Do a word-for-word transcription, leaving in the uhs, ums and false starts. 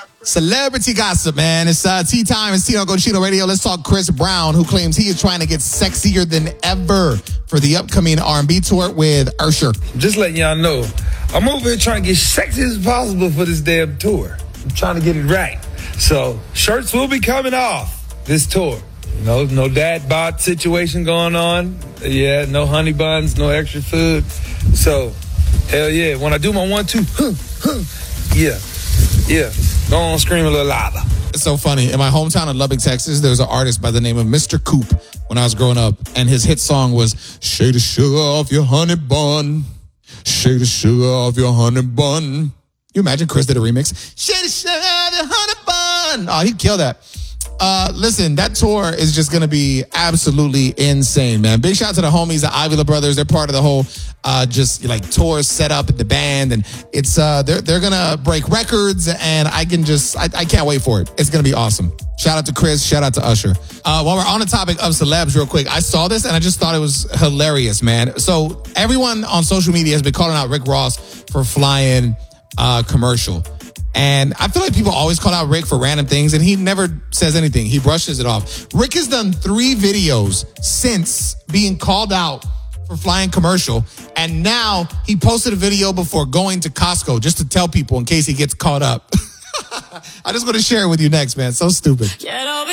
Celebrity gossip, man. It's uh, tea time. It's Tino Cochino Radio. Let's talk Chris Brown, who claims he is trying to get sexier than ever for the upcoming R and B tour with Usher. Just letting y'all know, I'm over here trying to get sexy as possible for this damn tour. I'm trying to get it right. So shirts will be coming off this tour. No, no dad bod situation going on. Yeah, no honey buns, no extra food. So, hell yeah. When I do my one, two, huh, huh, yeah, yeah. Go on, scream a little louder. It's so funny. In my hometown of Lubbock, Texas, there was an artist by the name of Mister Coop when I was growing up, and his hit song was "Shake the sugar off your honey bun, shake the sugar off your honey bun." You imagine Chris did a remix? Shake the sugar off your honey bun. Oh, he'd kill that. Uh, listen, that tour is just going to be absolutely insane, man. Big shout out to the homies, the Avila Brothers. They're part of the whole uh, just like tour set up at the band. And it's uh, they're, they're going to break records. And I can just, I, I can't wait for it. It's going to be awesome. Shout out to Chris. Shout out to Usher. Uh, while we're on the topic of celebs real quick, I saw this and I just thought it was hilarious, man. So everyone on social media has been calling out Rick Ross for flying uh, commercial. And I feel like people always call out Rick for random things, and he never says anything. He brushes it off. Rick has done three videos since being called out for flying commercial, and now he posted a video before going to Costco just to tell people in case he gets caught up. I just want to share it with you next, man. So stupid.